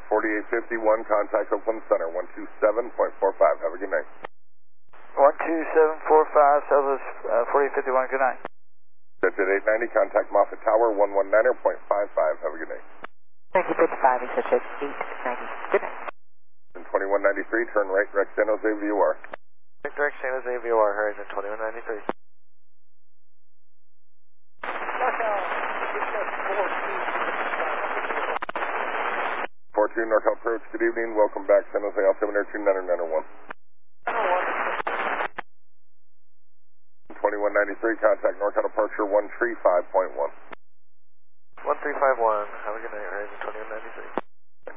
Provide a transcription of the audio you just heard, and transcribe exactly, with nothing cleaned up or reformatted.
forty-eight fifty-one, contact Oakland Center, one two seven point four five. Have a good night. one two seven four five, Southwest uh, forty-eight fifty-one, good night. Jet eight ninety, contact Moffett Tower, one one nine point five five. Have a good night. Thank you, fifty-five, it's at eight ninety. Good night. And twenty-one ninety-three, turn right, direct San Jose V O R. Direct San Jose V O R, Horizon twenty-one ninety-three. four two NorCal approach, good evening, welcome back, San Jose altimeter two nine nine one. twenty-one ninety-three, contact NorCal departure one three five point one. one three five one, have a good night, Horizon twenty-one ninety-three.